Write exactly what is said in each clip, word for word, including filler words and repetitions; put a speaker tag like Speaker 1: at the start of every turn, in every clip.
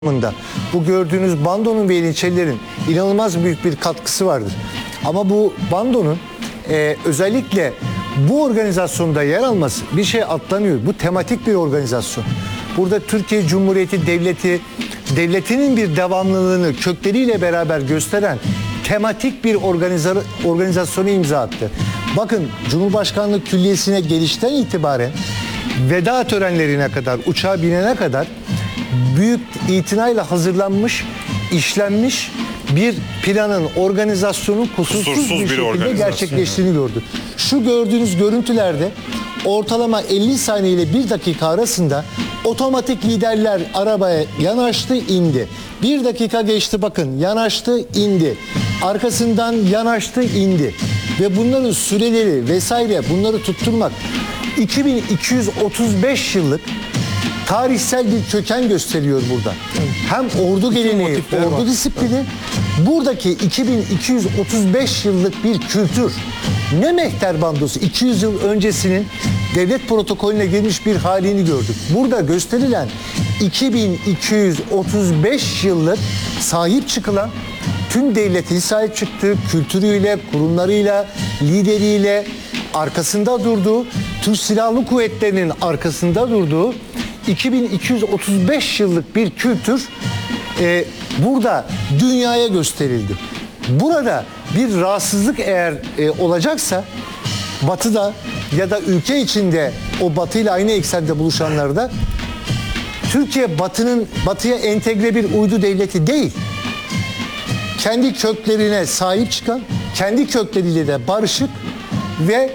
Speaker 1: anlamında bu gördüğünüz bandonun ve yeniçerilerin inanılmaz büyük bir katkısı vardır. Ama bu bandonun e, özellikle bu organizasyonda yer alması bir şey atlanıyor. Bu tematik bir organizasyon. Burada Türkiye Cumhuriyeti Devleti, devletinin bir devamlılığını kökleriyle beraber gösteren tematik bir organiza organizasyonu imza attı. Bakın, Cumhurbaşkanlığı Külliyesi'ne gelişten itibaren veda törenlerine kadar, uçağa binene kadar büyük itinayla hazırlanmış, işlenmiş bir planın, organizasyonun kusursuz, kusursuz bir, bir şekilde gerçekleştiğini gördük. Şu gördüğünüz görüntülerde ortalama elli saniye ile bir dakika arasında otomatik liderler arabaya yanaştı, indi. Bir dakika geçti, bakın, yanaştı, indi. Arkasından yanaştı, indi. Ve bunların süreleri vesaire, bunları tutturmak iki bin iki yüz otuz beş yıllık tarihsel bir köken gösteriyor burada. Hem ordu geleneği, ordu disiplini, buradaki iki bin iki yüz otuz beş yıllık bir kültür. Ne mehter bandosu, iki yüz yıl öncesinin devlet protokolüne girmiş bir halini gördük. Burada gösterilen iki bin iki yüz otuz beş yıllık sahip çıkılan, tüm devletin sahip çıktığı kültürüyle, kurumlarıyla, lideriyle, arkasında durduğu, Türk Silahlı Kuvvetleri'nin arkasında durduğu iki bin iki yüz otuz beş yıllık bir kültür e, burada dünyaya gösterildi. Burada bir rahatsızlık eğer e, olacaksa, Batı'da ya da ülke içinde o Batı ile aynı eksende buluşanlarda, Türkiye Batı'nın Batı'ya entegre bir uydu devleti değil. Kendi köklerine sahip çıkan, kendi kökleriyle de barışık ve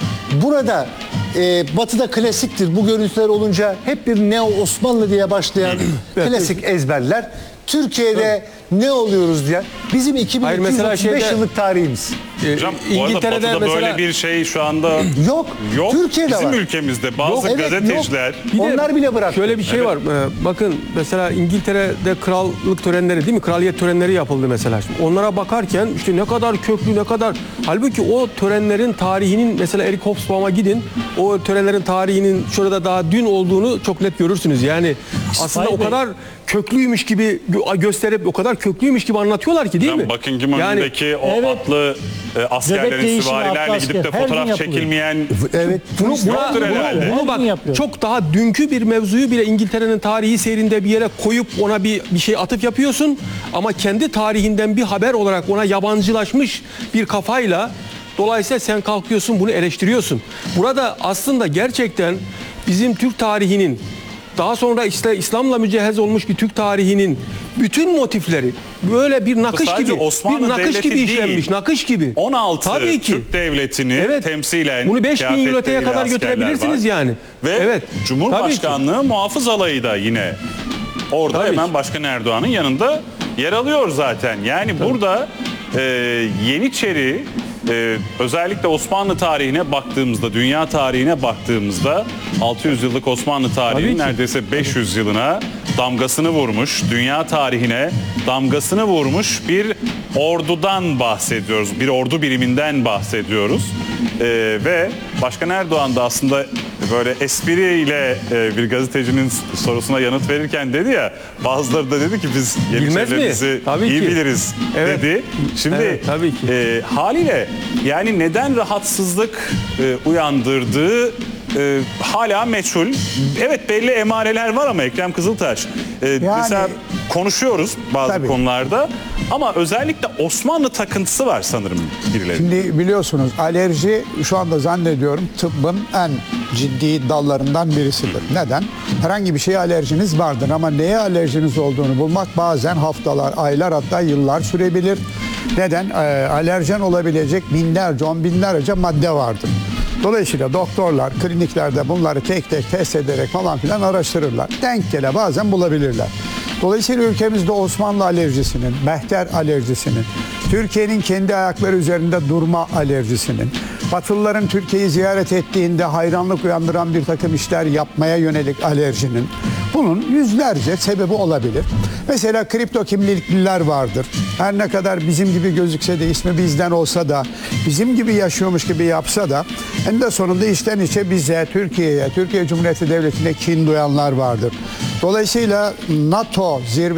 Speaker 1: burada e, Batı'da klasiktir. Bu görüntüler olunca hep bir Neo Osmanlı diye başlayan klasik ezberler. Türkiye'de ne oluyoruz diye. Bizim iki bin iki yüz otuz beş şeyde, yıllık tarihimiz.
Speaker 2: E, Hocam, bu arada Batı'da mesela, böyle bir şey şu anda
Speaker 1: yok.
Speaker 2: Yok.
Speaker 1: Türkiye'de
Speaker 2: Bizim
Speaker 1: var.
Speaker 2: ülkemizde bazı
Speaker 1: yok, evet,
Speaker 2: gazeteciler
Speaker 1: yok. Onlar bile bıraktı.
Speaker 3: Şöyle bir şey evet. var. Ee, bakın mesela İngiltere'de krallık törenleri, değil mi? Kraliyet törenleri yapıldı mesela. Şimdi onlara bakarken işte ne kadar köklü, ne kadar, halbuki o törenlerin tarihinin, mesela Eric Hobsbawm'a gidin. O törenlerin tarihinin şurada daha dün olduğunu çok net görürsünüz. Yani aslında Vay o Bey. kadar köklüymüş gibi gösterip o kadar köklüymüş gibi anlatıyorlar ki, değil mi?
Speaker 2: Buckingham yani, önündeki o evet. atlı e, askerlerin süvarilerle gidip de fotoğraf çekilmeyen
Speaker 1: evet.
Speaker 3: Bunu, buna, bunu, bunu bak, çok daha dünkü bir mevzuyu bile İngiltere'nin tarihi seyrinde bir yere koyup ona bir bir şey atıf yapıyorsun ama kendi tarihinden bir haber olarak ona yabancılaşmış bir kafayla, dolayısıyla sen kalkıyorsun bunu eleştiriyorsun. Burada aslında gerçekten bizim Türk tarihinin, daha sonra işte İslam'la mücehhez olmuş bir Türk tarihinin bütün motifleri böyle bir nakış gibi,
Speaker 2: Osmanlı
Speaker 3: bir nakış gibi
Speaker 2: değil,
Speaker 3: işlenmiş, nakış gibi.
Speaker 2: on altı
Speaker 3: Tabii ki.
Speaker 2: Türk devletini evet. temsilen
Speaker 3: bunu beş bin yıl öteye kadar götürebilirsiniz var. yani.
Speaker 2: Ve evet. Cumhurbaşkanlığı muhafız alayı da yine orada Tabii hemen ki. Başkan Erdoğan'ın yanında yer alıyor zaten. Yani Tabii. burada e, Yeniçeri, Ee, özellikle Osmanlı tarihine baktığımızda, dünya tarihine baktığımızda altı yüz yıllık Osmanlı tarihinin neredeyse beş yüz yılına damgasını vurmuş, dünya tarihine damgasını vurmuş bir ordudan bahsediyoruz, bir ordu biriminden bahsediyoruz. Ee, ve Başkan Erdoğan da aslında böyle espriyle e, bir gazetecinin sorusuna yanıt verirken dedi ya, bazıları da dedi ki biz Yeniçerilerimizi iyi ki. biliriz evet. dedi. Şimdi evet, tabii ki. E, haliyle yani neden rahatsızlık e, uyandırdığı e, hala meçhul. Evet, belli emareler var ama Ekrem Kızıltaş e, yani, mesela konuşuyoruz bazı tabii. konularda ama özellikle Osmanlı takıntısı var sanırım birileri.
Speaker 4: Şimdi biliyorsunuz alerji şu anda zannediyorum tıbbın en ciddi dallarından birisidir. Neden? Herhangi bir şeye alerjiniz vardır ama neye alerjiniz olduğunu bulmak bazen haftalar, aylar, hatta yıllar sürebilir. Neden? E, alerjen olabilecek binlerce, on binlerce madde vardır. Dolayısıyla doktorlar kliniklerde bunları tek tek test ederek falan filan araştırırlar. Denk gele bazen bulabilirler. Dolayısıyla ülkemizde Osmanlı alerjisinin, mehter alerjisinin, Türkiye'nin kendi ayakları üzerinde durma alerjisinin, Batılıların Türkiye'yi ziyaret ettiğinde hayranlık uyandıran bir takım işler yapmaya yönelik alerjinin, bunun yüzlerce sebebi olabilir. Mesela kripto kimlikliler vardır. Her ne kadar bizim gibi gözükse de, ismi bizden olsa da, bizim gibi yaşıyormuş gibi yapsa da, en de sonunda içten içe bize, Türkiye'ye, Türkiye Cumhuriyeti Devleti'ne kin duyanlar vardır. Dolayısıyla NATO zirve